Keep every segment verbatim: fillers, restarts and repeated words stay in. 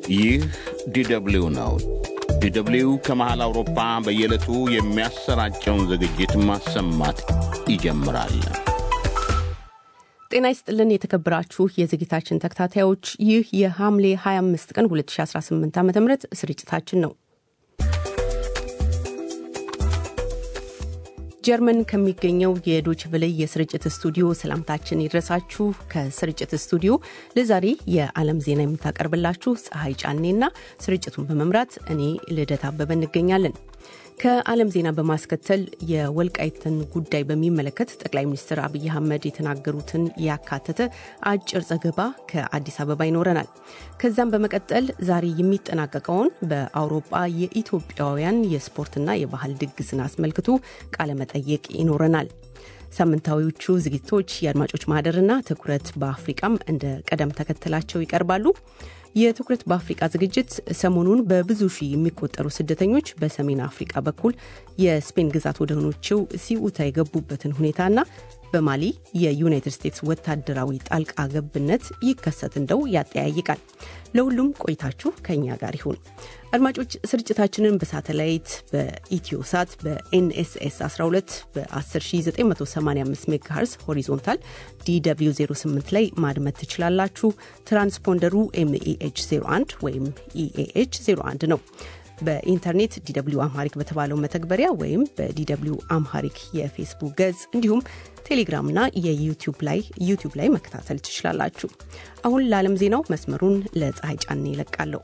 ይህ ዲደብሊው ነው። ዲደብሊው ከመሃል አውሮፓ በየዕለቱ የሚያሰራጨውን ዝግጅት ማሰማት ይጀምራል። ጤና ይስጥልን የተከበራችሁ የዝግጅታችን ተከታታዮች፣ ይህ የሐምሌ ሃያ አምስት ቀን ሁለት ሺህ አስራ ስምንት ዓ.ም ስርጭታችን ነው። ጀርመን ከሚገኘው የዶይቼ ቬለ የስርጭት ስቱዲዮ ሰላምታችን ይድረሳችሁ። ከስርጭት ስቱዲዮ ለዛሬ የዓለም ዜና የምታቀርብላችሁ ፀሐይ ጫኔና ስርጭቱን በመምራት እኔ ልደት አበበ እንገኛለን። ከዓለም ዜና በማስከተል የወልቃይትን ጉዳይ በሚመለከት ጠቅላይ ሚኒስትር አብይ አህመድ የተናገሩትን ያካተተ አጭር ዘገባ ከአዲስ አበባ ይኖረናል። ከዛም በመቀጠል ዛሬ የሚጠናቀቀውን በአውሮፓ የኢትዮጵያውያን የስፖርትና የባህል ድግስን አስመልክቶ ቃለ መጠይቅ ይኖረናል። ሳምንታዊዎቹ ዝግጅቶች የአድማጮች ማህደርና ትኩረት በአፍሪካም እንደ ቀደም ተከተላቸው ይቀርባሉ። የትኩረት በአፍሪካ ዝግጅት ሰሞኑን በብዙ ሺህ የሚቆጠሩ ስደተኞች በሰሜን አፍሪካ በኩል የስፔን ግዛት ወደ ሆነችው ሲኡታ የገቡበትን ሁኔታና በማሊ የዩናይትድ ስቴትስ ወታደራዊ ጣልቃ ገብነት ይከሰት እንደው ያጠያይቃል። ለሁሉም ቆይታችሁ ከኛ ጋር ይሁን። አድማጮች ስርጭታችንን በሳተላይት በኢትዮሳት በኤንኤስኤስ አስራ ሁለት በ1ዘጠኝ ሺህ ዘጠኝ መቶ ሰማንያ አምስት ሜጋሄርዝ ሆሪዞንታል ዲ ደብሊው ዜሮ ስምንት ላይ ማድመጥ ትችላላችሁ። ትራንስፖንደሩ ኤምኢኤች ዜሮ አንድ ወይም ኢኤኤች ዜሮ አንድ ነው። በኢንተርኔት ዲደብሊው አምሃሪክ በተባለው መተግበሪያ ወይም በዲደብሊው አምሃሪክ የፌስቡክ ገጽ እንዲሁም ቴሌግራምና የዩቲዩብ ላይ ዩቲዩብ ላይ መከታተል ትችላላችሁ። አሁን ለዓለም ዜናው መስመሩን ለፀሐይ ጫኔ ይለቃለሁ።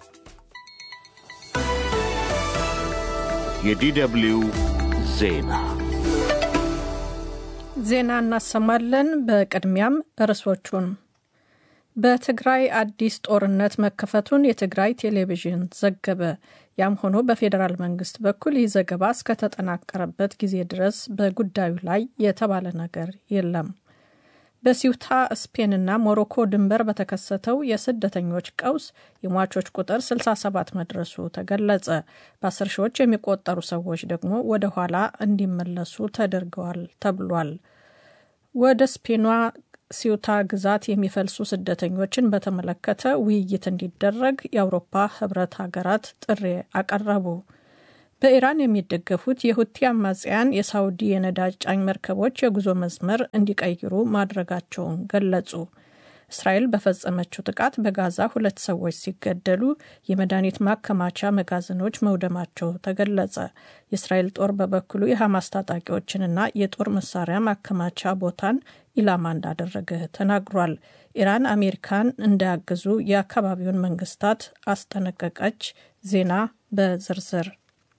የዲደብሊው ዜና ዜና እናሰማለን። በቅድሚያም ርዕሶቹን። በትግራይ አዲስ ጦርነት መከፈቱን የትግራይ ቴሌቪዥን ዘገበ። ያም ሆኖ በፌዴራል መንግስት በኩል ይህ ዘገባ እስከተጠናቀረበት ጊዜ ድረስ በጉዳዩ ላይ የተባለ ነገር የለም። በሲውታ ስፔንና ሞሮኮ ድንበር በተከሰተው የስደተኞች ቀውስ የሟቾች ቁጥር ስልሳ ሰባት መድረሱ ተገለጸ። በአስር ሺዎች የሚቆጠሩ ሰዎች ደግሞ ወደ ኋላ እንዲመለሱ ተደርገዋል ተብሏል። ወደ ስፔኗ ሲውታ ግዛት የሚፈልሱ ስደተኞችን በተመለከተ ውይይት እንዲደረግ የአውሮፓ ህብረት ሀገራት ጥሪ አቀረቡ። በኢራን የሚደገፉት የሁቲ አማጽያን የሳውዲ የነዳጅ ጫኝ መርከቦች የጉዞ መስመር እንዲቀይሩ ማድረጋቸውን ገለጹ። እስራኤል በፈጸመችው ጥቃት በጋዛ ሁለት ሰዎች ሲገደሉ የመድኃኒት ማከማቻ መጋዘኖች መውደማቸው ተገለጸ። የእስራኤል ጦር በበኩሉ የሐማስ ታጣቂዎችንና የጦር መሳሪያ ማከማቻ ቦታን ኢላማ እንዳደረገ ተናግሯል። ኢራን አሜሪካን እንዳያግዙ የአካባቢውን መንግስታት አስጠነቀቀች። ዜና በዝርዝር።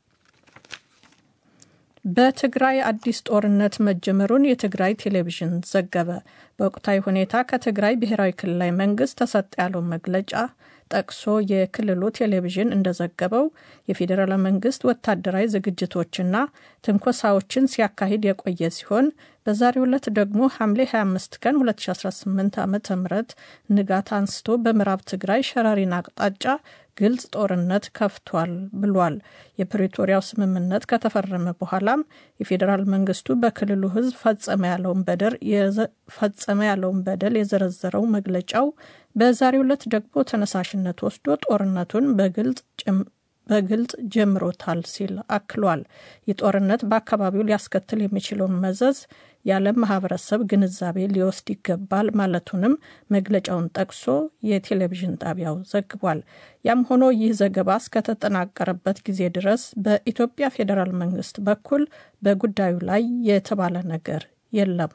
በትግራይ አዲስ ጦርነት መጀመሩን የትግራይ ቴሌቪዥን ዘገበ። በወቅታዊ ሁኔታ ከትግራይ ብሔራዊ ክልላዊ መንግስት ተሰጠ ያለው መግለጫ ጠቅሶ የክልሉ ቴሌቪዥን እንደዘገበው የፌዴራል መንግስት ወታደራዊ ዝግጅቶችና ትንኮሳዎችን ሲያካሂድ የቆየ ሲሆን በዛሬው ዕለት ደግሞ ሐምሌ ሃያ አምስት ቀን ሁለት ሺህ አስራ ስምንት ዓ.ም ንጋት አንስቶ በምዕራብ ትግራይ ሸራሪን አቅጣጫ ግልጽ ጦርነት ከፍቷል ብሏል። የፕሪቶሪያው ስምምነት ከተፈረመ በኋላም የፌዴራል መንግስቱ በክልሉ ህዝብ ፈጸመ ያለውን በደል ፈጸመ ያለውን በደል የዘረዘረው መግለጫው በዛሬው ዕለት ደግሞ ተነሳሽነት ወስዶ ጦርነቱን በግልጽ በግልጽ ጀምሮታል ሲል አክሏል። የጦርነት በአካባቢው ሊያስከትል የሚችለውን መዘዝ የዓለም ማህበረሰብ ግንዛቤ ሊወስድ ይገባል ማለቱንም መግለጫውን ጠቅሶ የቴሌቪዥን ጣቢያው ዘግቧል። ያም ሆኖ ይህ ዘገባ እስከተጠናቀረበት ጊዜ ድረስ በኢትዮጵያ ፌዴራል መንግስት በኩል በጉዳዩ ላይ የተባለ ነገር የለም።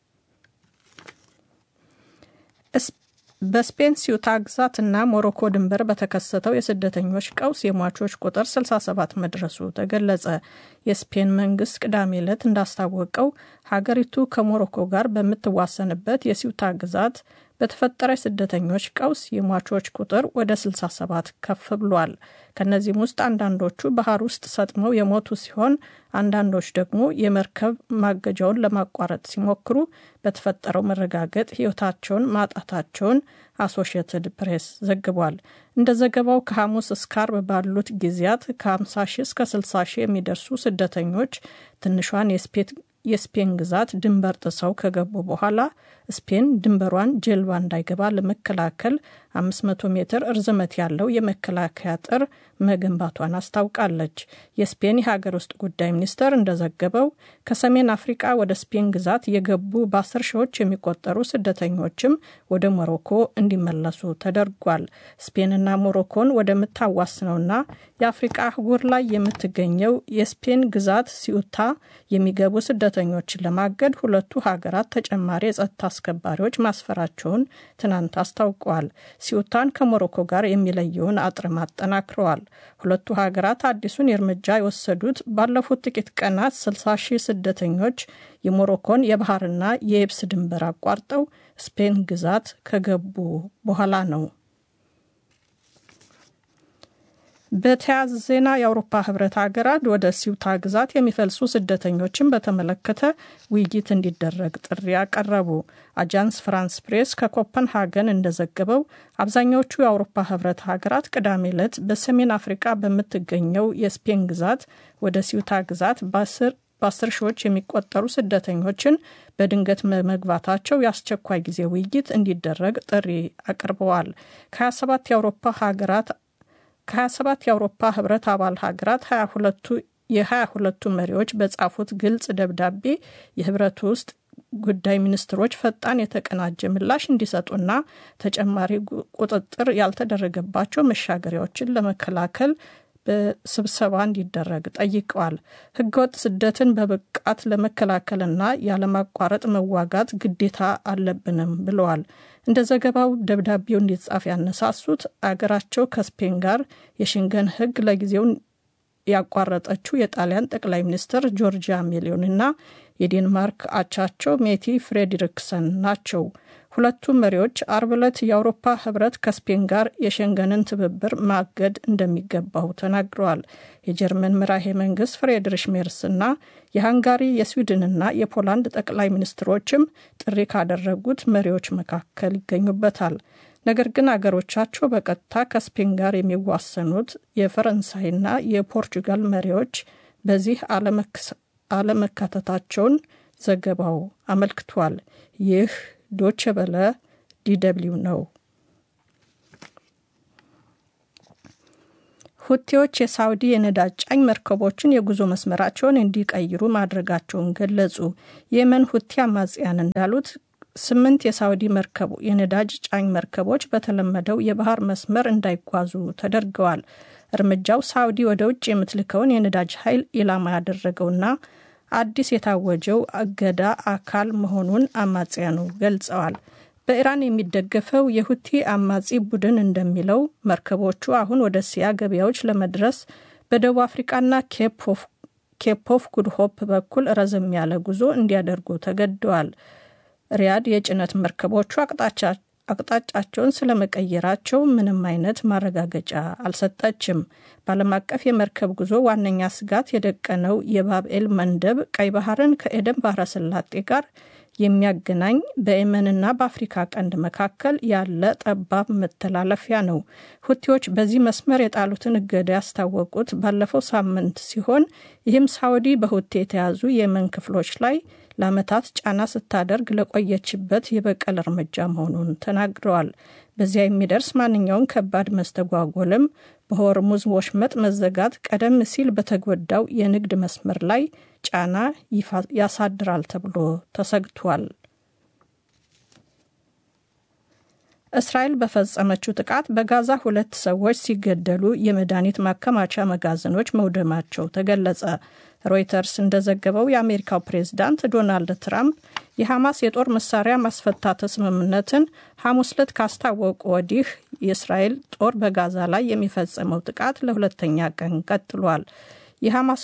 በስፔን ሲውታ ግዛትና ሞሮኮ ድንበር በተከሰተው የስደተኞች ቀውስ የሟቾች ቁጥር ስልሳ ሰባት መድረሱ ተገለጸ። የስፔን መንግስት ቅዳሜ ዕለት እንዳስታወቀው ሀገሪቱ ከሞሮኮ ጋር በምትዋሰንበት የሲውታ ግዛት በተፈጠረ ስደተኞች ቀውስ የሟቾች ቁጥር ወደ ስልሳ ሰባት ከፍ ብሏል። ከነዚህም ውስጥ አንዳንዶቹ ባህር ውስጥ ሰጥመው የሞቱ ሲሆን አንዳንዶች ደግሞ የመርከብ ማገጃውን ለማቋረጥ ሲሞክሩ በተፈጠረው መረጋገጥ ህይወታቸውን ማጣታቸውን አሶሺየትድ ፕሬስ ዘግቧል። እንደ ዘገባው ከሐሙስ እስከ ዓርብ ባሉት ጊዜያት ከ50 ሺህ እስከ ስልሳ ሺህ የሚደርሱ ስደተኞች ትንሿን የስፔን የስፔን ግዛት ድንበር ጥሰው ከገቡ በኋላ ስፔን ድንበሯን ጀልባ እንዳይገባ ለመከላከል አምስት መቶ ሜትር እርዝመት ያለው የመከላከያ አጥር መገንባቷን አስታውቃለች። የስፔን የሀገር ውስጥ ጉዳይ ሚኒስቴር እንደዘገበው ከሰሜን አፍሪካ ወደ ስፔን ግዛት የገቡ በአስር ሺዎች የሚቆጠሩ ስደተኞችም ወደ ሞሮኮ እንዲመለሱ ተደርጓል። ስፔንና ሞሮኮን ወደምታዋስነውና የአፍሪካ አህጉር ላይ የምትገኘው የስፔን ግዛት ሲዩታ የሚገቡ ስደተኞችን ለማገድ ሁለቱ ሀገራት ተጨማሪ የጸጥታ አስከባሪዎች ማስፈራቸውን ትናንት አስታውቀዋል። ሲዩታን ከሞሮኮ ጋር የሚለየውን አጥር አጠናክረዋል። ሁለቱ ሀገራት አዲሱን እርምጃ የወሰዱት ባለፉት ጥቂት ቀናት ስልሳ ሺህ ስደተኞች የሞሮኮን የባህርና የየብስ ድንበር አቋርጠው ስፔን ግዛት ከገቡ በኋላ ነው። በተያያዘ ዜና የአውሮፓ ህብረት ሀገራት ወደ ሲዩታ ግዛት የሚፈልሱ ስደተኞችን በተመለከተ ውይይት እንዲደረግ ጥሪ ያቀረቡ። አጃንስ ፍራንስ ፕሬስ ከኮፐንሃገን እንደዘገበው አብዛኛዎቹ የአውሮፓ ህብረት ሀገራት ቅዳሜ ዕለት በሰሜን አፍሪካ በምትገኘው የስፔን ግዛት ወደ ሲዩታ ግዛት በአስር በአስር ሺዎች የሚቆጠሩ ስደተኞችን በድንገት መግባታቸው የአስቸኳይ ጊዜ ውይይት እንዲደረግ ጥሪ አቅርበዋል። ከሀያ ሰባት የአውሮፓ ሀገራት ከሀያ ሰባት የአውሮፓ ህብረት አባል ሀገራት ሀያ ሁለቱ የሀያ ሁለቱ መሪዎች በጻፉት ግልጽ ደብዳቤ የህብረቱ ውስጥ ጉዳይ ሚኒስትሮች ፈጣን የተቀናጀ ምላሽ እንዲሰጡና ተጨማሪ ቁጥጥር ያልተደረገባቸው መሻገሪያዎችን ለመከላከል በስብሰባ እንዲደረግ ጠይቀዋል። ህገወጥ ስደትን በብቃት ለመከላከልና ያለማቋረጥ መዋጋት ግዴታ አለብንም ብለዋል። እንደ ዘገባው ደብዳቤው እንዲጻፍ ያነሳሱት አገራቸው ከስፔን ጋር የሽንገን ህግ ለጊዜው ያቋረጠችው የጣሊያን ጠቅላይ ሚኒስትር ጆርጂያ ሜሎኒና የዴንማርክ አቻቸው ሜቲ ፍሬድሪክሰን ናቸው። ሁለቱ መሪዎች አርብ ዕለት የአውሮፓ ህብረት ከስፔን ጋር የሸንገንን ትብብር ማገድ እንደሚገባው ተናግረዋል። የጀርመን መራሄ መንግስት ፍሬድሪሽ ሜርስና የሃንጋሪ የስዊድንና የፖላንድ ጠቅላይ ሚኒስትሮችም ጥሪ ካደረጉት መሪዎች መካከል ይገኙበታል። ነገር ግን አገሮቻቸው በቀጥታ ከስፔን ጋር የሚዋሰኑት የፈረንሳይና የፖርቹጋል መሪዎች በዚህ አለመካተታቸውን ዘገባው አመልክቷል። ይህ ዶቼ ቬለ ዲደብሊው ነው። ሁቲዎች የሳውዲ የነዳጅ ጫኝ መርከቦችን የጉዞ መስመራቸውን እንዲቀይሩ ማድረጋቸውን ገለጹ። የየመን ሁቲ አማጽያን እንዳሉት ስምንት የሳውዲ መርከቡ የነዳጅ ጫኝ መርከቦች በተለመደው የባህር መስመር እንዳይጓዙ ተደርገዋል። እርምጃው ሳውዲ ወደ ውጭ የምትልከውን የነዳጅ ኃይል ኢላማ ያደረገውና አዲስ የታወጀው እገዳ አካል መሆኑን አማጽያኑ ገልጸዋል። በኢራን የሚደገፈው የሁቲ አማጺ ቡድን እንደሚለው መርከቦቹ አሁን ወደ እስያ ገበያዎች ለመድረስ በደቡብ አፍሪካና ኬፕ ኦፍ ጉድ ሆፕ በኩል ረዘም ያለ ጉዞ እንዲያደርጉ ተገደዋል። ሪያድ የጭነት መርከቦቹ አቅጣጫቸውን ስለመቀየራቸው ምንም አይነት ማረጋገጫ አልሰጠችም። በዓለም አቀፍ የመርከብ ጉዞ ዋነኛ ስጋት የደቀነው የባብኤል መንደብ ቀይ ባህርን ከኤደን ባህረ ሰላጤ ጋር የሚያገናኝ በየመንና በአፍሪካ ቀንድ መካከል ያለ ጠባብ መተላለፊያ ነው። ሁቲዎች በዚህ መስመር የጣሉትን እገዳ ያስታወቁት ባለፈው ሳምንት ሲሆን ይህም ሳውዲ በሁቲ የተያዙ የየመን ክፍሎች ላይ ለዓመታት ጫና ስታደርግ ለቆየችበት የበቀል እርምጃ መሆኑን ተናግረዋል። በዚያ የሚደርስ ማንኛውም ከባድ መስተጓጎልም በሆርሙዝ ወሽመጥ መዘጋት ቀደም ሲል በተጎዳው የንግድ መስመር ላይ ጫና ያሳድራል ተብሎ ተሰግቷል። እስራኤል በፈጸመችው ጥቃት በጋዛ ሁለት ሰዎች ሲገደሉ የመድኃኒት ማከማቻ መጋዘኖች መውደማቸው ተገለጸ። ሮይተርስ እንደዘገበው የአሜሪካው ፕሬዝዳንት ዶናልድ ትራምፕ የሐማስ የጦር መሳሪያ ማስፈታት ስምምነትን ሐሙስ ዕለት ካስታወቁ ወዲህ የእስራኤል ጦር በጋዛ ላይ የሚፈጸመው ጥቃት ለሁለተኛ ቀን ቀጥሏል። የሐማስ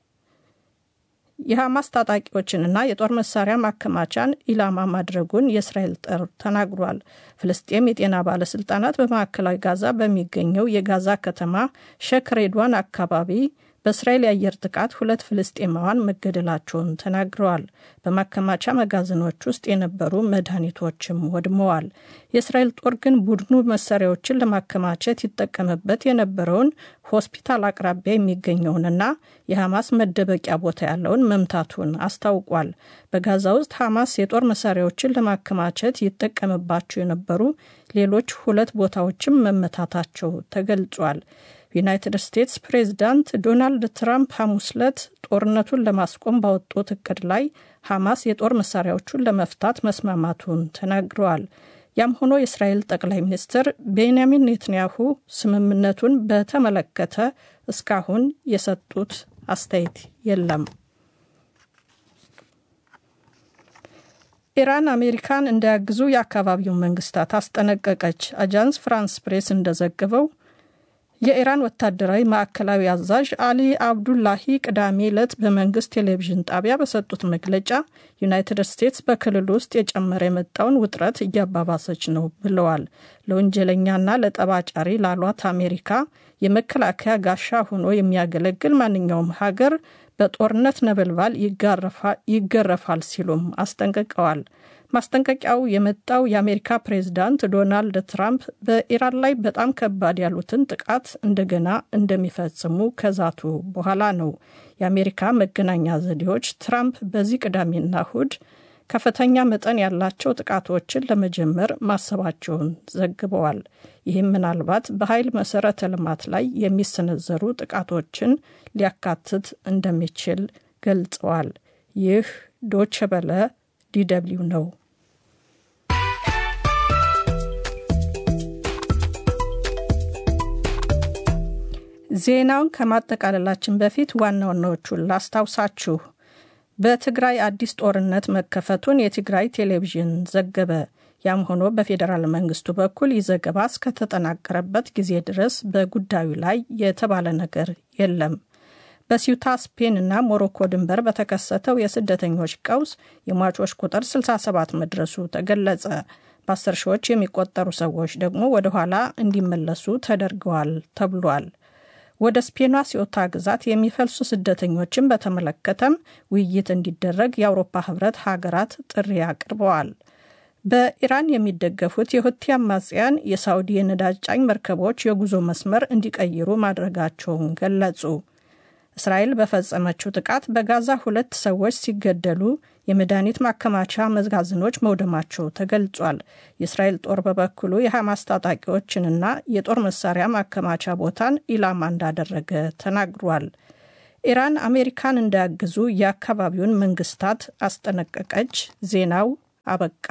የሐማስ ታጣቂዎችንና የጦር መሳሪያ ማከማቻን ኢላማ ማድረጉን የእስራኤል ጦር ተናግሯል። ፍልስጤም የጤና ባለስልጣናት በማዕከላዊ ጋዛ በሚገኘው የጋዛ ከተማ ሼክ ሬድዋን አካባቢ በእስራኤል የአየር ጥቃት ሁለት ፍልስጤማውያን መገደላቸውን ተናግረዋል። በማከማቻ መጋዘኖች ውስጥ የነበሩ መድኃኒቶችም ወድመዋል። የእስራኤል ጦር ግን ቡድኑ መሳሪያዎችን ለማከማቸት ይጠቀምበት የነበረውን ሆስፒታል አቅራቢያ የሚገኘውንና የሐማስ መደበቂያ ቦታ ያለውን መምታቱን አስታውቋል። በጋዛ ውስጥ ሐማስ የጦር መሳሪያዎችን ለማከማቸት ይጠቀምባቸው የነበሩ ሌሎች ሁለት ቦታዎችም መመታታቸው ተገልጿል። ዩናይትድ ስቴትስ ፕሬዝዳንት ዶናልድ ትራምፕ ሐሙስ ዕለት ጦርነቱን ለማስቆም ባወጡት እቅድ ላይ ሐማስ የጦር መሳሪያዎቹን ለመፍታት መስማማቱን ተናግረዋል። ያም ሆኖ የእስራኤል ጠቅላይ ሚኒስትር ቤንያሚን ኔትንያሁ ስምምነቱን በተመለከተ እስካሁን የሰጡት አስተያየት የለም። ኢራን አሜሪካን እንዳያግዙ የአካባቢውን መንግስታት አስጠነቀቀች። አጃንስ ፍራንስ ፕሬስ እንደዘገበው የኢራን ወታደራዊ ማዕከላዊ አዛዥ አሊ አብዱላሂ ቅዳሜ ዕለት በመንግስት ቴሌቪዥን ጣቢያ በሰጡት መግለጫ ዩናይትድ ስቴትስ በክልል ውስጥ የጨመረ የመጣውን ውጥረት እያባባሰች ነው ብለዋል። ለወንጀለኛና ለጠባጫሪ ላሏት አሜሪካ የመከላከያ ጋሻ ሆኖ የሚያገለግል ማንኛውም ሀገር በጦርነት ነበልባል ይገረፋል ሲሉም አስጠንቅቀዋል። ማስጠንቀቂያው የመጣው የአሜሪካ ፕሬዝዳንት ዶናልድ ትራምፕ በኢራን ላይ በጣም ከባድ ያሉትን ጥቃት እንደገና እንደሚፈጽሙ ከዛቱ በኋላ ነው። የአሜሪካ መገናኛ ዘዴዎች ትራምፕ በዚህ ቅዳሜና እሁድ ከፍተኛ መጠን ያላቸው ጥቃቶችን ለመጀመር ማሰባቸውን ዘግበዋል። ይህም ምናልባት በኃይል መሰረተ ልማት ላይ የሚሰነዘሩ ጥቃቶችን ሊያካትት እንደሚችል ገልጸዋል። ይህ ዶቼ ቬለ ዲደብሊው ነው። ዜናውን ከማጠቃለላችን በፊት ዋና ዋናዎቹን ላስታውሳችሁ። በትግራይ አዲስ ጦርነት መከፈቱን የትግራይ ቴሌቪዥን ዘገበ። ያም ሆኖ በፌዴራል መንግስቱ በኩል ይዘገባ እስከተጠናቀረበት ጊዜ ድረስ በጉዳዩ ላይ የተባለ ነገር የለም። በሲዩታ ስፔን እና ሞሮኮ ድንበር በተከሰተው የስደተኞች ቀውስ የሟቾች ቁጥር ስልሳ ሰባት መድረሱ ተገለጸ። በአስር ሺዎች የሚቆጠሩ ሰዎች ደግሞ ወደ ኋላ እንዲመለሱ ተደርገዋል ተብሏል። ወደ ስፔኗ ሲዩታ ግዛት የሚፈልሱ ስደተኞችን በተመለከተም ውይይት እንዲደረግ የአውሮፓ ህብረት ሀገራት ጥሪ አቅርበዋል። በኢራን የሚደገፉት የሁቲ አማጽያን የሳውዲ የነዳጅ ጫኝ መርከቦች የጉዞ መስመር እንዲቀይሩ ማድረጋቸውን ገለጹ። እስራኤል በፈጸመችው ጥቃት በጋዛ ሁለት ሰዎች ሲገደሉ የመድኃኒት ማከማቻ መጋዘኖች መውደማቸው ተገልጿል። የእስራኤል ጦር በበኩሉ የሐማስ ታጣቂዎችንና የጦር መሳሪያ ማከማቻ ቦታን ኢላማ እንዳደረገ ተናግሯል። ኢራን አሜሪካን እንዳያግዙ የአካባቢውን መንግስታት አስጠነቀቀች። ዜናው አበቃ።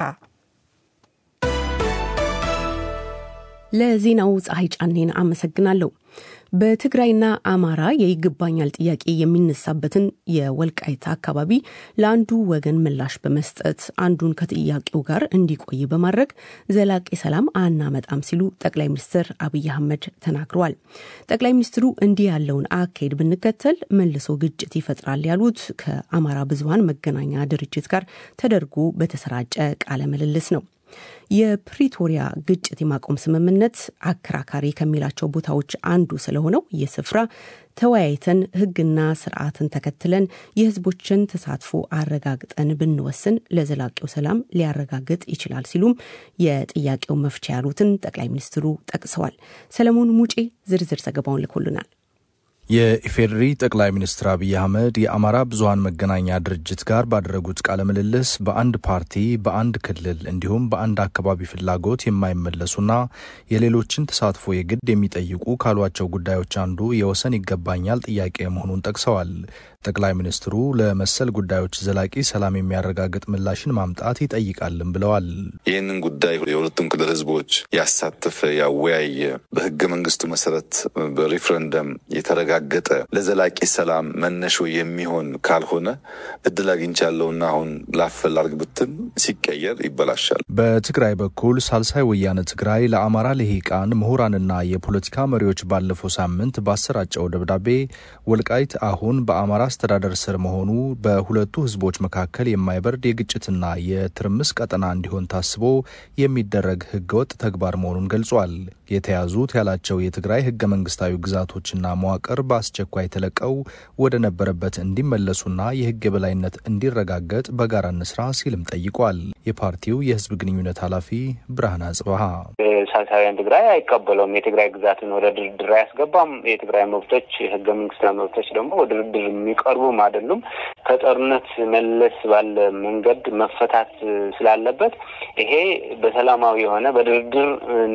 ለዜናው ፀሐይ ጫኔን አመሰግናለሁ። በትግራይና አማራ የይገባኛል ጥያቄ የሚነሳበትን የወልቃይት አካባቢ ለአንዱ ወገን ምላሽ በመስጠት አንዱን ከጥያቄው ጋር እንዲቆይ በማድረግ ዘላቂ ሰላም አናመጣም ሲሉ ጠቅላይ ሚኒስትር አብይ አህመድ ተናግረዋል። ጠቅላይ ሚኒስትሩ እንዲህ ያለውን አካሄድ ብንከተል መልሶ ግጭት ይፈጥራል ያሉት ከአማራ ብዙሃን መገናኛ ድርጅት ጋር ተደርጎ በተሰራጨ ቃለ ምልልስ ነው። የፕሪቶሪያ ግጭት የማቆም ስምምነት አከራካሪ ከሚላቸው ቦታዎች አንዱ ስለሆነው የስፍራ ተወያይተን ህግና ስርዓትን ተከትለን የህዝቦችን ተሳትፎ አረጋግጠን ብንወስን ለዘላቂው ሰላም ሊያረጋግጥ ይችላል ሲሉም የጥያቄው መፍቻ ያሉትን ጠቅላይ ሚኒስትሩ ጠቅሰዋል። ሰለሞን ሙጬ ዝርዝር ዘገባውን ልኮልናል። የኢፌዴሪ ጠቅላይ ሚኒስትር አብይ አህመድ የአማራ ብዙሃን መገናኛ ድርጅት ጋር ባደረጉት ቃለ ምልልስ በአንድ ፓርቲ በአንድ ክልል እንዲሁም በአንድ አካባቢ ፍላጎት የማይመለሱና የሌሎችን ተሳትፎ የግድ የሚጠይቁ ካሏቸው ጉዳዮች አንዱ የወሰን ይገባኛል ጥያቄ መሆኑን ጠቅሰዋል። ጠቅላይ ሚኒስትሩ ለመሰል ጉዳዮች ዘላቂ ሰላም የሚያረጋግጥ ምላሽን ማምጣት ይጠይቃልም ብለዋል። ይህንን ጉዳይ የሁለቱም ክልል ህዝቦች ያሳተፈ ያወያየ በህገ መንግስቱ መሰረት በሪፍረንደም የተረጋገጠ ለዘላቂ ሰላም መነሾ የሚሆን ካልሆነ እድል አግኝቻለሁና አሁን ላፈላልግ ብትን ሲቀየር ይበላሻል። በትግራይ በኩል ሳልሳይ ወያነ ትግራይ ለአማራ ልሂቃን ምሁራንና የፖለቲካ መሪዎች ባለፈው ሳምንት ባሰራጨው ደብዳቤ ወልቃይት አሁን በአማራ አስተዳደር ስር መሆኑ በሁለቱ ህዝቦች መካከል የማይበርድ የግጭትና የትርምስ ቀጠና እንዲሆን ታስቦ የሚደረግ ህገወጥ ተግባር መሆኑን ገልጿል። የተያዙት ያላቸው የትግራይ ህገ መንግስታዊ ግዛቶችና መዋቅር በአስቸኳይ ተለቀው ወደ ነበረበት እንዲመለሱና የህግ የበላይነት እንዲረጋገጥ በጋራ እንስራ ሲልም ጠይቋል። የፓርቲው የህዝብ ግንኙነት ኃላፊ ብርሃን አጽባሃ ሳልሳውያን ትግራይ አይቀበለውም፣ የትግራይ ግዛትን ወደ ድርድር አያስገባም፣ የትግራይ መብቶች ህገ መንግስታዊ መብቶች ደግሞ ወደ ድርድር የሚቀርቡም አይደሉም፣ ከጦርነት መለስ ባለ መንገድ መፈታት ስላለበት ይሄ በሰላማዊ የሆነ በድርድር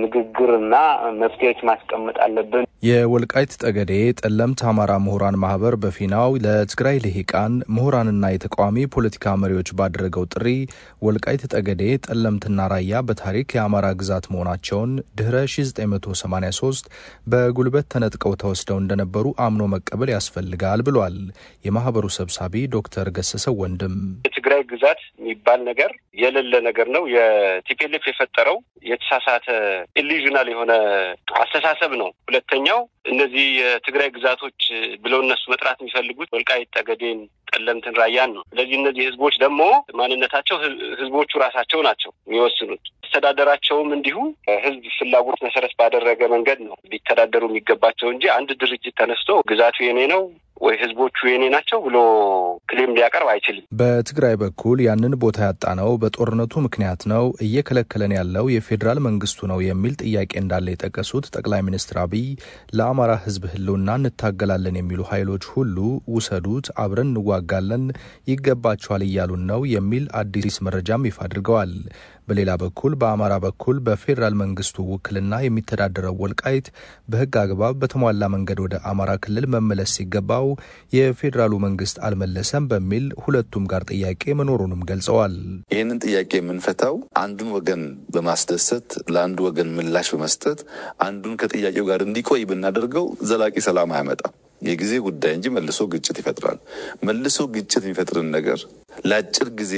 ንግግርና መፍትሄዎች ማስቀመጥ አለብን። የወልቃይት ጠገዴ ጠለምት አማራ ምሁራን ማህበር በፊናው ለትግራይ ልሂቃን ምሁራንና የተቃዋሚ ፖለቲካ መሪዎች ባደረገው ጥሪ ወልቃይት ጠገዴ ጠለምትና ራያ በታሪክ የአማራ ግዛት መሆናቸውን ድህረ ሺህ ዘጠኝ መቶ ሰማኒያ ሶስት በጉልበት ተነጥቀው ተወስደው እንደነበሩ አምኖ መቀበል ያስፈልጋል ብሏል። የማህበሩ ሰብሳቢ ዶክተር ገሰሰው ወንድም የትግራይ ግዛት የሚባል ነገር የሌለ ነገር ነው። የቲፒኤልኤፍ የፈጠረው የተሳሳተ ኢሉዥናል የሆነ አስተሳሰብ ነው። ሁለተኛው እነዚህ የትግራይ ግዛቶች ብለው እነሱ መጥራት የሚፈልጉት ወልቃይት ጠገዴን ጠለምትን ራያን ነው። ስለዚህ እነዚህ ህዝቦች ደግሞ ማንነታቸው ህዝቦቹ ራሳቸው ናቸው የሚወስኑት። አስተዳደራቸውም እንዲሁ ህዝብ ፍላጎት መሰረት ባደረገ መንገድ ነው ሊተዳደሩ የሚገባቸው እንጂ አንድ ድርጅት ተነስቶ ግዛቱ የኔ ነው ወይ ህዝቦቹ የኔ ናቸው ብሎ ክሌም ሊያቀርብ አይችልም። በትግራይ በኩል ያንን ቦታ ያጣነው በጦርነቱ ምክንያት ነው፣ እየከለከለን ያለው የፌዴራል መንግስቱ ነው የሚል ጥያቄ እንዳለ የጠቀሱት ጠቅላይ ሚኒስትር አብይ ለአማራ ህዝብ ህልውና እንታገላለን የሚሉ ኃይሎች ሁሉ ውሰዱት፣ አብረን እንዋጋለን፣ ይገባቸዋል እያሉን ነው የሚል አዲስ መረጃም ይፋ አድርገዋል። በሌላ በኩል በአማራ በኩል በፌዴራል መንግስቱ ውክልና የሚተዳደረው ወልቃይት በህግ አግባብ በተሟላ መንገድ ወደ አማራ ክልል መመለስ ሲገባው የፌዴራሉ መንግስት አልመለሰም በሚል ሁለቱም ጋር ጥያቄ መኖሩንም ገልጸዋል። ይህንን ጥያቄ የምንፈታው አንዱን ወገን በማስደሰት ለአንዱ ወገን ምላሽ በመስጠት አንዱን ከጥያቄው ጋር እንዲቆይ ብናደርገው ዘላቂ ሰላም አያመጣም። የጊዜ ጉዳይ እንጂ መልሶ ግጭት ይፈጥራል። መልሶ ግጭት የሚፈጥርን ነገር ለአጭር ጊዜ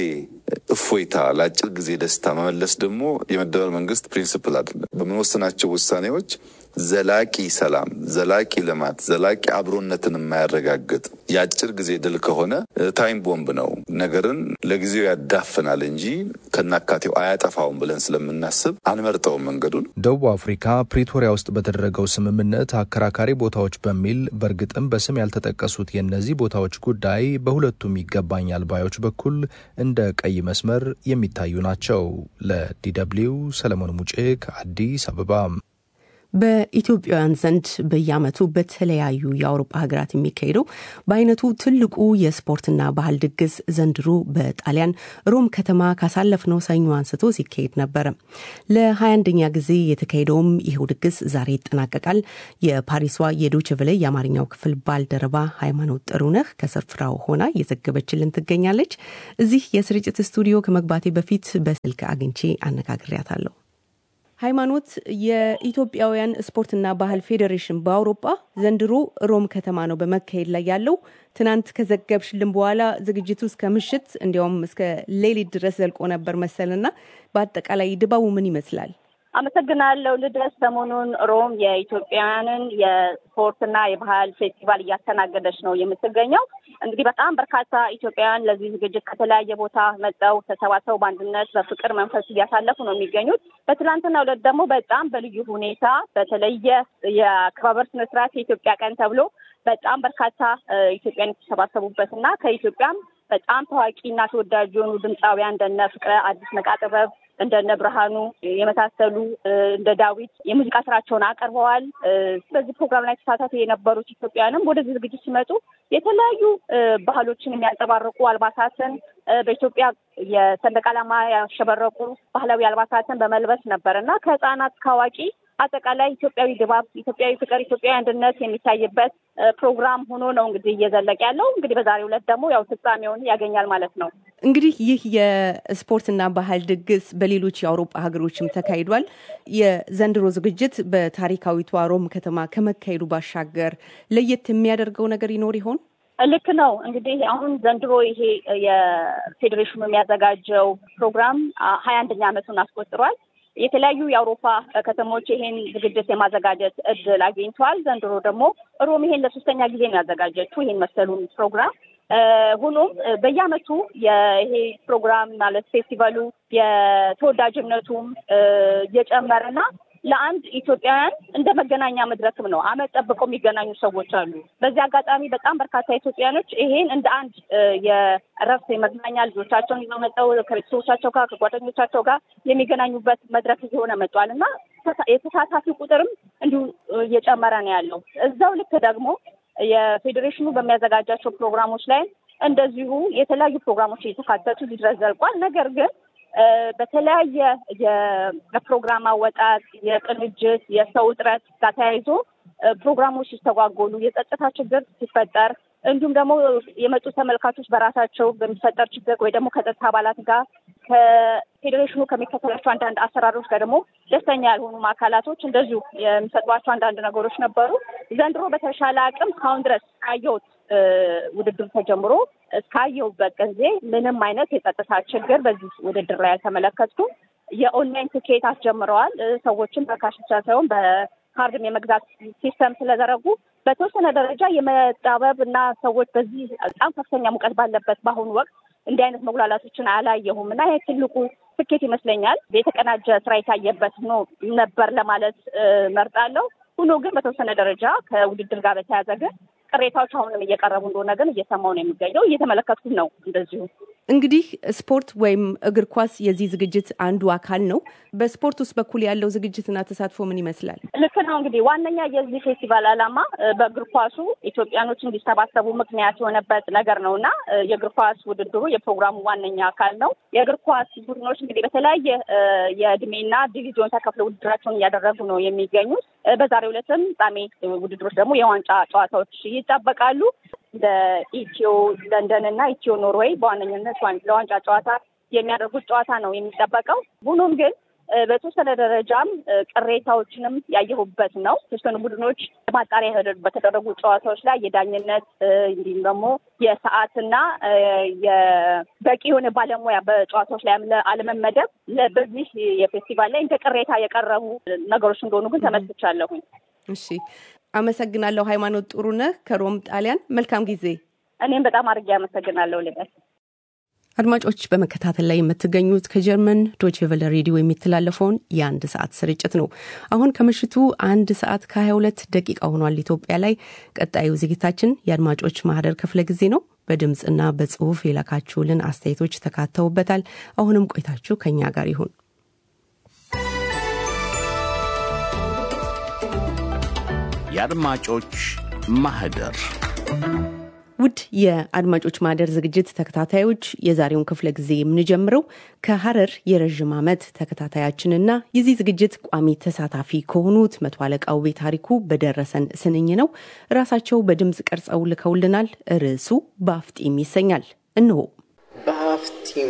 እፎይታ ለአጭር ጊዜ ደስታ መመለስ ደግሞ የመደመር መንግስት ፕሪንሲፕል አይደለም። በመወሰናቸው ውሳኔዎች ዘላቂ ሰላም፣ ዘላቂ ልማት፣ ዘላቂ አብሮነትን የማያረጋግጥ የአጭር ጊዜ ድል ከሆነ ታይም ቦምብ ነው። ነገርን ለጊዜው ያዳፍናል እንጂ ከናካቴው አያጠፋውም ብለን ስለምናስብ አንመርጠውም መንገዱን። ደቡብ አፍሪካ ፕሪቶሪያ ውስጥ በተደረገው ስምምነት አከራካሪ ቦታዎች በሚል በእርግጥም በስም ያልተጠቀሱት የእነዚህ ቦታዎች ጉዳይ በሁለቱም ይገባኛል ባዮች በኩል እንደ ቀይ መስመር የሚታዩ ናቸው። ለዲደብሊው ሰለሞን ሙጬ ከአዲስ አበባ። በኢትዮጵያውያን ዘንድ በየዓመቱ በተለያዩ የአውሮፓ ሀገራት የሚካሄደው በአይነቱ ትልቁ የስፖርትና ባህል ድግስ ዘንድሮ በጣሊያን ሮም ከተማ ካሳለፍነው ሰኞ አንስቶ ሲካሄድ ነበር። ለሃያ አንደኛ ጊዜ የተካሄደውም ይሄው ድግስ ዛሬ ይጠናቀቃል። የፓሪሷ የዶይቼ ቬለ የአማርኛው ክፍል ባልደረባ ሃይማኖት ጥሩነህ ከስፍራው ሆና እየዘገበችልን ትገኛለች። እዚህ የስርጭት ስቱዲዮ ከመግባቴ በፊት በስልክ አግኝቼ አነጋግሬያታለሁ። ሃይማኖት፣ የኢትዮጵያውያን ስፖርትና ባህል ፌዴሬሽን በአውሮፓ ዘንድሮ ሮም ከተማ ነው በመካሄድ ላይ ያለው። ትናንት ከዘገብሽልን በኋላ ዝግጅቱ እስከ ምሽት እንዲያውም እስከ ሌሊት ድረስ ዘልቆ ነበር መሰልና በአጠቃላይ ድባቡ ምን ይመስላል? አመሰግናለሁ ልደስ። ሰሞኑን ሮም የኢትዮጵያውያንን የስፖርትና የባህል ፌስቲቫል እያስተናገደች ነው የምትገኘው። እንግዲህ በጣም በርካታ ኢትዮጵያውያን ለዚህ ዝግጅት ከተለያየ ቦታ መጥተው ተሰባስበው በአንድነት በፍቅር መንፈስ እያሳለፉ ነው የሚገኙት። በትናንትናው ዕለት ደግሞ በጣም በልዩ ሁኔታ በተለየ የአከባበር ስነ ስርዓት የኢትዮጵያ ቀን ተብሎ በጣም በርካታ ኢትዮጵያውያን የተሰባሰቡበትና ከኢትዮጵያም በጣም ታዋቂና ተወዳጅ የሆኑ ድምፃውያን እንደነ ፍቅረ አዲስ መቃጥበብ እንደነ ብርሃኑ የመሳሰሉ እንደ ዳዊት የሙዚቃ ስራቸውን አቀርበዋል። በዚህ ፕሮግራም ላይ ተሳታፊ የነበሩት ኢትዮጵያውያንም ወደዚህ ዝግጅት ሲመጡ የተለያዩ ባህሎችን የሚያንጸባርቁ አልባሳትን በኢትዮጵያ የሰንደቅ ዓላማ ያሸበረቁ ባህላዊ አልባሳትን በመልበስ ነበርና ከህፃናት ከአዋቂ አጠቃላይ ኢትዮጵያዊ ድባብ፣ ኢትዮጵያዊ ፍቅር፣ ኢትዮጵያዊ አንድነት የሚታይበት ፕሮግራም ሆኖ ነው እንግዲህ እየዘለቀ ያለው። እንግዲህ በዛሬው ዕለት ደግሞ ያው ፍጻሜውን ያገኛል ማለት ነው። እንግዲህ ይህ የስፖርትና ባህል ድግስ በሌሎች የአውሮፓ ሀገሮችም ተካሂዷል። የዘንድሮ ዝግጅት በታሪካዊቷ ሮም ከተማ ከመካሄዱ ባሻገር ለየት የሚያደርገው ነገር ይኖር ይሆን? ልክ ነው። እንግዲህ አሁን ዘንድሮ ይሄ የፌዴሬሽኑ የሚያዘጋጀው ፕሮግራም ሀያ አንደኛ ዓመቱን አስቆጥሯል። የተለያዩ የአውሮፓ ከተሞች ይሄን ዝግጅት የማዘጋጀት እድል አግኝተዋል። ዘንድሮ ደግሞ ሮም ይሄን ለሶስተኛ ጊዜ ነው ያዘጋጀችው ይሄን መሰሉን ፕሮግራም። ሆኖም በየዓመቱ ይሄ ፕሮግራም ማለት ፌስቲቫሉ የተወዳጅነቱም እየጨመረና ለአንድ ኢትዮጵያውያን እንደ መገናኛ መድረክም ነው። አመት ጠብቀው የሚገናኙ ሰዎች አሉ። በዚህ አጋጣሚ በጣም በርካታ ኢትዮጵያኖች ይሄን እንደ አንድ የእረፍት የመዝናኛ ልጆቻቸውን ይዘው መጥተው ከቤተሰቦቻቸው ጋር ከጓደኞቻቸው ጋር የሚገናኙበት መድረክ እየሆነ መጥቷል እና የተሳታፊ ቁጥርም እንዲሁ እየጨመረ ነው ያለው። እዛው ልክ ደግሞ የፌዴሬሽኑ በሚያዘጋጃቸው ፕሮግራሞች ላይ እንደዚሁ የተለያዩ ፕሮግራሞች እየተካተቱ ሊድረስ ዘልቋል። ነገር ግን በተለያየ የፕሮግራም አወጣጥ፣ የቅንጅት፣ የሰው እጥረት ጋር ተያይዞ ፕሮግራሞች ሲስተጓጎሉ፣ የጸጥታ ችግር ሲፈጠር እንዲሁም ደግሞ የመጡ ተመልካቾች በራሳቸው በሚፈጠር ችግር ወይ ደግሞ ከጸጥታ አባላት ጋር ከፌዴሬሽኑ ከሚከተላቸው አንዳንድ አሰራሮች ጋር ደግሞ ደስተኛ ያልሆኑ አካላቶች እንደዚሁ የሚሰጧቸው አንዳንድ ነገሮች ነበሩ። ዘንድሮ በተሻለ አቅም እስካሁን ድረስ ካየሁት ውድድር ተጀምሮ እስካየሁበት ጊዜ ምንም አይነት የጸጥታ ችግር በዚህ ውድድር ላይ አልተመለከትኩም። የኦንላይን ትኬት አስጀምረዋል። ሰዎችን በካሽ ብቻ ሳይሆን በካርድም የመግዛት ሲስተም ስለዘረጉ በተወሰነ ደረጃ የመጣበብ እና ሰዎች በዚህ በጣም ከፍተኛ ሙቀት ባለበት በአሁኑ ወቅት እንዲህ አይነት መጉላላቶችን አላየሁም እና ይህ ትልቁ ስኬት ይመስለኛል። የተቀናጀ ስራ የታየበት ነው ነበር ለማለት መርጣለሁ። ሆኖ ግን በተወሰነ ደረጃ ከውድድር ጋር በተያያዘ ግን ቅሬታዎች አሁንም እየቀረቡ እንደሆነ ግን እየሰማሁ ነው የሚገኘው። እየተመለከትኩት ነው። እንደዚሁ እንግዲህ ስፖርት ወይም እግር ኳስ የዚህ ዝግጅት አንዱ አካል ነው። በስፖርት ውስጥ በኩል ያለው ዝግጅትና ተሳትፎ ምን ይመስላል? ልክ ነው። እንግዲህ ዋነኛ የዚህ ፌስቲቫል ዓላማ በእግር ኳሱ ኢትዮጵያኖች እንዲሰባሰቡ ምክንያት የሆነበት ነገር ነው እና የእግር ኳስ ውድድሩ የፕሮግራሙ ዋነኛ አካል ነው። የእግር ኳስ ቡድኖች እንግዲህ በተለያየ የእድሜና ዲቪዚዮን ተከፍለው ውድድራቸውን እያደረጉ ነው የሚገኙት። በዛሬው ዕለትም ፍጻሜ ውድድሮች ደግሞ የዋንጫ ጨዋታዎች ይጠበቃሉ። እንደ ኢትዮ ለንደን እና ኢትዮ ኖርዌይ በዋነኝነት ለዋንጫ ጨዋታ የሚያደርጉት ጨዋታ ነው የሚጠበቀው። ሆኖም ግን በተወሰነ ደረጃም ቅሬታዎችንም ያየሁበት ነው። የተወሰኑ ቡድኖች ማጣሪያ በተደረጉ ጨዋታዎች ላይ የዳኝነት እንዲሁም ደግሞ የሰዓትና የበቂ የሆነ ባለሙያ በጨዋታዎች ላይ አለመመደብ በዚህ የፌስቲቫል ላይ እንደ ቅሬታ የቀረቡ ነገሮች እንደሆኑ ግን ተመስቻለሁኝ። እሺ፣ አመሰግናለሁ። ሃይማኖት ጥሩነህ ከሮም ጣሊያን። መልካም ጊዜ። እኔም በጣም አድርጌ አመሰግናለሁ። ልበስ አድማጮች በመከታተል ላይ የምትገኙት ከጀርመን ዶይቼ ቬለ ሬዲዮ የሚተላለፈውን የአንድ ሰዓት ስርጭት ነው። አሁን ከምሽቱ አንድ ሰዓት ከሀያ ሁለት ደቂቃ ሆኗል ኢትዮጵያ ላይ። ቀጣዩ ዝግጅታችን የአድማጮች ማህደር ክፍለ ጊዜ ነው። በድምጽና በጽሁፍ የላካችሁልን አስተያየቶች ተካተውበታል። አሁንም ቆይታችሁ ከኛ ጋር ይሁን። የአድማጮች ማህደር ውድ የአድማጮች ማህደር ዝግጅት ተከታታዮች፣ የዛሬውን ክፍለ ጊዜ የምንጀምረው ከሐረር የረጅም ዓመት ተከታታያችንና የዚህ ዝግጅት ቋሚ ተሳታፊ ከሆኑት መቶ አለቃ ውቤ ታሪኩ በደረሰን ስንኝ ነው። ራሳቸው በድምጽ ቀርጸው ልከውልናል። ርዕሱ በአፍጢም ይሰኛል። እንሆ። በአፍጢም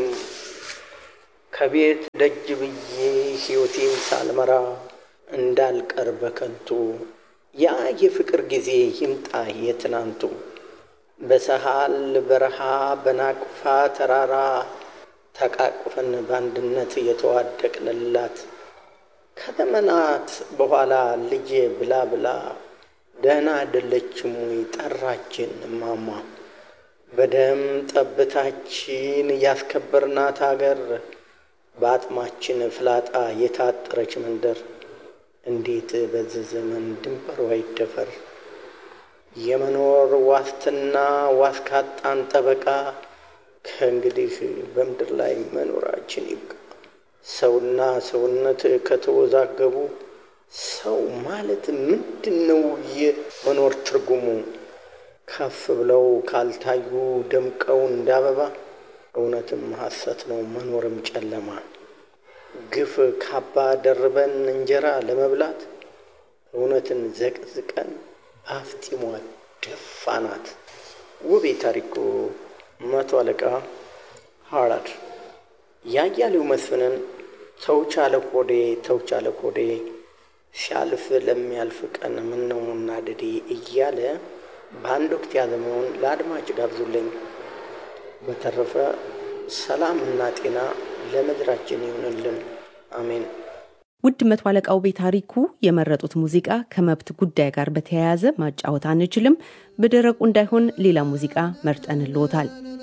ከቤት ደጅ ብዬ ሕይወቴን ሳልመራ እንዳልቀር በከንቱ ያ የፍቅር ጊዜ ይምጣ የትናንቱ በሰሃል በረሃ በናቅፋ ተራራ ተቃቅፈን በአንድነት የተዋደቅንላት ከዘመናት በኋላ ልጄ ብላ ብላ ደህና አይደለችም ወይ ጠራችን ማማ በደም ጠብታችን ያስከበርናት አገር በአጥማችን ፍላጣ የታጠረች መንደር እንዴት በዚህ ዘመን ድንበሯ ይደፈር? የመኖር ዋስትና ዋስካጣን ጠበቃ ከእንግዲህ በምድር ላይ መኖራችን ይብቃ። ሰውና ሰውነት ከተወዛገቡ ሰው ማለት ምንድነው የመኖር ትርጉሙ? ከፍ ብለው ካልታዩ ደምቀው እንዳበባ እውነትም ሐሰት ነው መኖርም ጨለማ። ግፍ ካባ ደርበን እንጀራ ለመብላት እውነትን ዘቅዝቀን አፍጢሟ ደፋናት። ውቤ ታሪኩ መቶ አለቃ ሐረር። ያያሌው መስፍንን ተውቻለ ሆዴ ተውቻለ ሆዴ ሲያልፍ ለሚያልፍ ቀን ምነው እናድዴ እያለ በአንድ ወቅት ያዘመውን ለአድማጭ ጋብዙልኝ። በተረፈ ሰላምና ጤና ለምድራችን ይሁንልን፣ አሜን። ውድ መቶ አለቃ ውቤ ታሪኩ የመረጡት ሙዚቃ ከመብት ጉዳይ ጋር በተያያዘ ማጫወት አንችልም። በደረቁ እንዳይሆን ሌላ ሙዚቃ መርጠንልዎታል።